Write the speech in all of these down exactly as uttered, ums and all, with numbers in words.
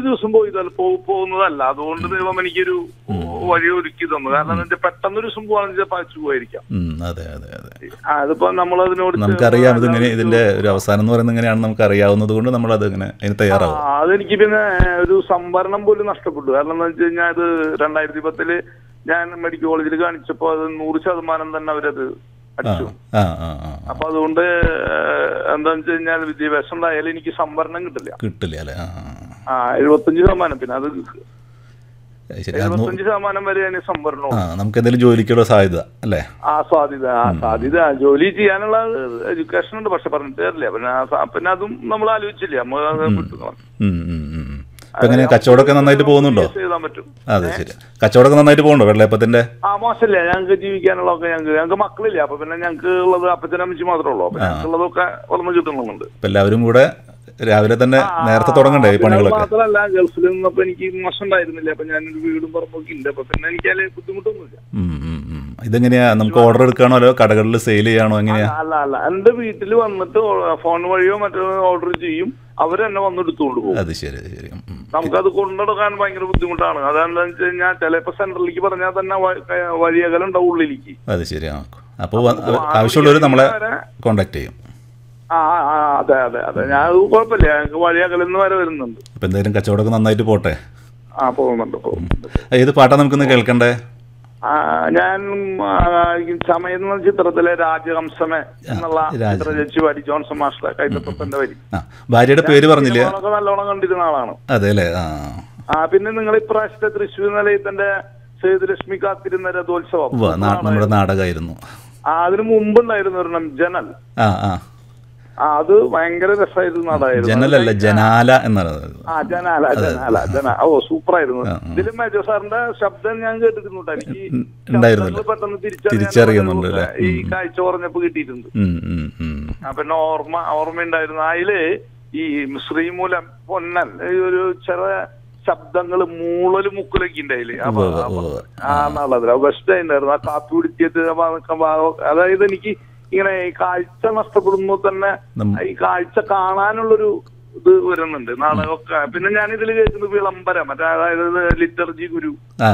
ദിവസം പോയി പോകുന്നതല്ല. അതുകൊണ്ട് ദൈവം എനിക്കൊരു വഴി ഒരുക്കി തന്നു. കാരണം എന്താ പെട്ടെന്നൊരു ദിവസം പോകാന്ന് വെച്ചാൽ പച്ചു പോയിരിക്കാം. അതെ അതെ അതെ അതിപ്പോ നമ്മളതിനോട് നമുക്കറിയാം ഇതിങ്ങനെ ഇതിന്റെ ഒരു അവസാനം എന്ന് പറയുന്നത് എങ്ങനെയാണെന്ന് നമുക്ക് അറിയാവുന്നത് കൊണ്ട് നമ്മൾ അത് ഇങ്ങനെ അതിന് തയ്യാറാവും. അതെനിക്ക് പിന്നെ ഒരു സംവരണം പോലും നഷ്ടപ്പെട്ടു. കാരണം എന്താ വെച്ച് കഴിഞ്ഞാൽ അത് രണ്ടായിരത്തി പത്തില് ഞാൻ മെഡിക്കൽ കോളേജിൽ കാണിച്ചപ്പോ അത് നൂറ് ശതമാനം തന്നെ അവരത് അടിച്ചു. അപ്പൊ അതുകൊണ്ട് എന്താന്ന് വെച്ച് കഴിഞ്ഞാൽ വിദ്യാഭ്യാസം ഉണ്ടായാലും എനിക്ക് സംവരണം കിട്ടില്ല കിട്ടില്ല അല്ലെ? ആ എഴുപത്തഞ്ച് ശതമാനം പിന്നെ അത് എഴുപത്തഞ്ച് ശതമാനം വരെ അതിന് സംവരണം. നമുക്ക് എന്തെങ്കിലും ജോലിക്കുള്ള സാധ്യത അല്ലേ? ആ സാധ്യത ആ സാധ്യത ജോലി ചെയ്യാനുള്ള എഡ്യൂക്കേഷൻ ഉണ്ട്. പക്ഷെ പറഞ്ഞിട്ട് തരില്ല. പിന്നെ പിന്നെ അതും നമ്മൾ ആലോചിച്ചില്ല. നമ്മൾ എങ്ങനെ കച്ചവടമൊക്കെ നന്നായിട്ട് പോകുന്നുണ്ടോ? അതെ ശരി. കച്ചവടമൊക്കെ നന്നായിട്ട് പോകുന്നുണ്ടോ വെള്ളയപ്പത്തിന്റെ? ആ മോശമില്ല. ഞങ്ങൾക്ക് ജീവിക്കാനുള്ളതൊക്കെ ഞങ്ങൾക്ക് ഞങ്ങൾക്ക് മക്കളില്ല. അപ്പൊ പിന്നെ ഞങ്ങൾക്ക് ഉള്ളത് അപ്പച്ചനും അമ്മച്ചി മാത്രമേ ഉള്ളൂ. അപ്പൊ ഞങ്ങൾക്കുള്ളതൊക്കെ വളർന്ന് കിട്ടുന്നുണ്ട്. എല്ലാവരും കൂടെ രാവിലെ തന്നെ നേരത്തെ തുടങ്ങണ്ടേ ഈ പണികളൊക്കെ? മാത്രമല്ല ഗൾഫിൽ നിന്നപ്പോ എനിക്ക് മോശം ഉണ്ടായിരുന്നില്ല. അപ്പൊ ഞാനൊരു വീടും പറമ്പൊക്കെ ഇല്ല. അപ്പൊ പിന്നെ എനിക്ക് അതിൽ ബുദ്ധിമുട്ടൊന്നുമില്ല. ഇതെങ്ങനെയാ നമുക്ക് ഓർഡർ എടുക്കാണോ അതോ കടകളിൽ സെയിൽ ചെയ്യാണോ എങ്ങനെയാ? അല്ല അല്ല എന്റെ വീട്ടിൽ വന്നിട്ട് ഫോൺ വഴിയോ മറ്റോ ഓർഡർ ചെയ്യും. അവര് തന്നെ വന്ന് എടുത്തുകൊണ്ട് പോകും. അത് ശരി ശരി. നമുക്കത് കൊണ്ടെടുക്കാൻ ഭയങ്കര ബുദ്ധിമുട്ടാണ്. അതെന്താണെന്ന് വെച്ച് കഴിഞ്ഞാൽ ചിലപ്പോ സെന്ററിലേക്ക് പറഞ്ഞാൽ തന്നെ വഴിയകലം ഉണ്ടാവും ഉള്ളിലേക്ക്. അത് ശരി. അപ്പൊ ആവശ്യമുള്ളവർ നമ്മളെ കോണ്ടാക്ട് ചെയ്യും. ആ ആ അതെ അതെ അതെ. ഞാൻ കുഴപ്പമില്ല. ഞങ്ങൾക്ക് വഴിയകലെന്ന് വരെ വരുന്നുണ്ട്. അപ്പൊ എന്തായാലും കച്ചവടമൊക്കെ നന്നായിട്ട് പോട്ടെ. ആ പോകുന്നുണ്ട് പോകുന്നുണ്ട്. ഏത് പാട്ടാ നമുക്കിന്ന് കേൾക്കണ്ടേ? ഞാൻ സമയം എന്ന ചിത്രത്തിലെ രാജഹംസമേ എന്നുള്ള ചിത്രരചിച്ച് പാടി ജോൺസൺ മാസ്റ്റർ കൈതപ്പന്റെ വരി. ഭാര്യയുടെ പേര് പറഞ്ഞില്ല? നല്ലോണം കണ്ടിരുന്ന ആളാണ്. അതെ അല്ലേ? ആ പിന്നെ നിങ്ങൾ ഇപ്രാവശ്യത്തെ തൃശ്ശൂർ നിലയത്തിന്റെ സേതുലക്ഷ്മി കാത്തിരുന്ന രഥോത്സവം നമ്മുടെ നാടകമായിരുന്നു. ആ അതിന് മുമ്പുണ്ടായിരുന്നു ഒരെണ്ണം ജനൽ. ആ ആ ആ അത് ഭയങ്കര രസമായിരുന്നു നാടകമായിരുന്നു. ജനലല്ല ജനാല എന്നാണ്. ആ ജനാല ജനാല ജന ഓ സൂപ്പർ ആയിരുന്നു. ഇതിലും മേജോ സാറിന്റെ ശബ്ദം ഞാൻ കേട്ടിട്ടുണ്ട്. എനിക്ക് പെട്ടെന്ന് തിരിച്ചറിയുന്നുണ്ട്. ഈ കാഴ്ച പറഞ്ഞപ്പോ കിട്ടിയിട്ടുണ്ട്. പിന്നെ ഓർമ്മ ഓർമ്മയുണ്ടായിരുന്നു. അതില് ഈ ശ്രീമൂലം പൊന്നൻ ഒരു ചെറിയ ശബ്ദങ്ങള് മൂളല് മുക്കലൊക്കെ ഉണ്ടായില്ലേ ആ നാളതിൽ ബെസ്റ്റ് ഉണ്ടായിരുന്നു. ആ കാപ്പി പിടിച്ചിട്ട് അതായത് എനിക്ക് ഇങ്ങനെ ഈ കാഴ്ച നഷ്ടപ്പെടുമ്പോ തന്നെ ഈ കാഴ്ച കാണാനുള്ളൊരു ഇത് വരുന്നുണ്ട് നാടകമൊക്കെ. പിന്നെ ഞാൻ ഇതിൽ കേൾക്കുന്നത് വിളംബരം മറ്റേ അതായത് ലിറ്റർജി ഗുരു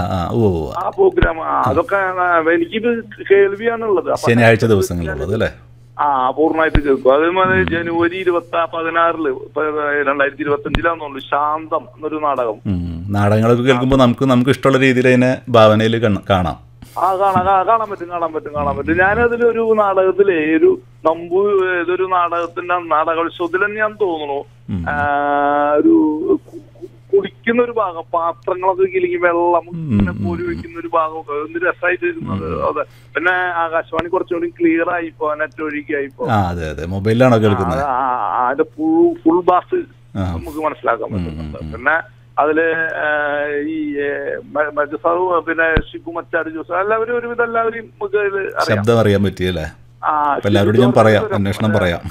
ആ പ്രോഗ്രാം അതൊക്കെ എനിക്കിത് കേൾവിയാണുള്ളത്. ശനിയാഴ്ച ദിവസങ്ങളുള്ളത് അല്ലേ? ആ പൂർണ്ണമായിട്ട് കേൾക്കും. അതേമാതിരി ജനുവരി ഇരുപത്തി പതിനാറില് രണ്ടായിരത്തി ഇരുപത്തി അഞ്ചിലാന്നുള്ളു ശാന്തം എന്നൊരു നാടകം. നാടകങ്ങളൊക്കെ കേൾക്കുമ്പോൾ നമുക്ക് നമുക്ക് ഇഷ്ടമുള്ള രീതിയിൽ അതിനെ ഭാവനയിൽ കാണാം. ആ കാണാൻ കാണാൻ പറ്റും കാണാൻ പറ്റും കാണാൻ പറ്റും. ഞാനതിലൊരു നാടകത്തിലെ ഒരു നമ്പൂ ഏതൊരു നാടകത്തിന്റെ നാടകോത്സവത്തിൽ തന്നെ ഞാൻ തോന്നുന്നു ഒരു കുടിക്കുന്ന ഒരു ഭാഗം പാത്രങ്ങളൊക്കെ ഇല്ലെങ്കിൽ വെള്ളം ഇങ്ങനെ കോരി വെക്കുന്ന ഒരു ഭാഗമൊക്കെ എന്ത് രസമായിട്ട് ഇരുന്നത്. അതെ. പിന്നെ ആകാശവാണി കുറച്ചുകൂടി ക്ലിയർ ആയിപ്പോ നെറ്റ് ഒഴുകിയായിപ്പോ മൊബൈലിലാണോ കേൾക്കുന്നത്? അതിന്റെ ഫുൾ ഫുൾ ബാസ് നമുക്ക് മനസ്സിലാക്കാൻ പറ്റുന്നുണ്ട്. പിന്നെ അതില് ഈ മജസാറു പിന്നെ ഷിബു മച്ചാട് ജോസ് എല്ലാവരും ഒരുവിധം എല്ലാവരും ശബ്ദം അറിയാൻ പറ്റിയല്ലേ? എല്ലാവരോടും ഞാൻ പറയാം, അന്വേഷണം പറയാം.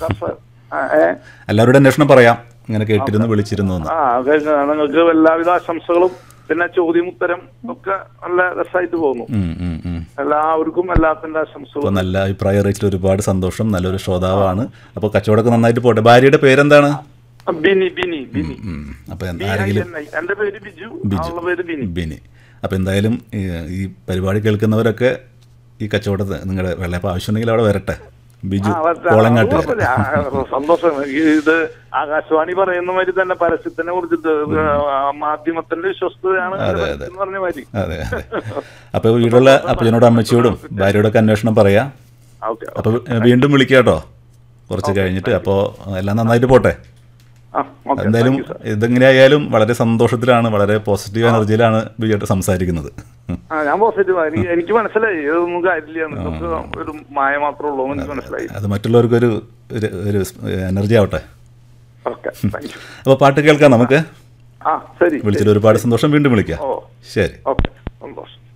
എല്ലാവരോടും അന്വേഷണം പറയാം. ഇങ്ങനെ കേട്ടിരുന്നു വിളിച്ചിരുന്നു. ആ നിങ്ങൾക്ക് എല്ലാവിധ ആശംസകളും പിന്നെ ചോദ്യം ഉത്തരം ഒക്കെ നല്ല രസമായിട്ട് പോകുന്നു. എല്ലാവർക്കും എല്ലാത്തിന്റെ ആശംസകളും. നല്ല അഭിപ്രായം അറിയിച്ചിട്ട് ഒരുപാട് സന്തോഷം. നല്ലൊരു ശ്രോതാവാണ്. അപ്പൊ കച്ചവടമൊക്കെ നന്നായിട്ട് പോട്ടെ. ഭാര്യയുടെ പേരെന്താണ്? ബിനി ബിനി ബിനി. അപ്പൊ ആരെങ്കിലും എന്റെ പേര് ബിജു, അവളുടെ പേര് ബിനി. ബിനി. അപ്പൊ എന്തായാലും ഈ പരിപാടി കേൾക്കുന്നവരൊക്കെ ഈ കച്ചവടത്ത് നിങ്ങളുടെ വെള്ളയപ്പം ആവശ്യമുണ്ടെങ്കിൽ അവിടെ വരട്ടെ. ബിജു കോളങ്ങാട്ട്. സന്തോഷം. ഇത് ആകാശവാണി പറയുന്ന മാതിരി തന്നെ പരസ്യത്തിനെ കുറിച്ചിട്ട് മാധ്യമത്തിന്റെ വിശ്വസ്തതയാണ് പറഞ്ഞ മാതിരി. അതെ അതെ. അപ്പൊ വീടുള്ള അപ്പച്ചനോടും അമ്മച്ചിയോടും ഭാര്യയോടൊക്കെ അന്വേഷണം പറയാ. അപ്പൊ വീണ്ടും വിളിക്കാട്ടോ കുറച്ച് കഴിഞ്ഞിട്ട്. അപ്പോ എല്ലാം നന്നായിട്ട് പോട്ടെ. എന്തായാലും ഇതെങ്ങനെയായാലും വളരെ സന്തോഷത്തിലാണ്, വളരെ പോസിറ്റീവ് എനർജിയിലാണ് ബിജുട്ട് സംസാരിക്കുന്നത്. ഞാൻ പോസിറ്റീവ്. എനിക്ക് മനസ്സിലായി ഇതൊന്നും കാര്യമില്ല, ഒരു മായ മാത്രമേ ഉള്ളൂ എനിക്ക് മനസ്സിലായി. അത് മറ്റുള്ളവർക്കൊരു ഒരു എനർജി ആവട്ടെ. അപ്പൊ പാട്ട് കേൾക്കാം നമുക്ക്. വിളിച്ചിട്ട് ഒരുപാട് സന്തോഷം. വീണ്ടും വിളിക്കാം. ശരി. സന്തോഷം.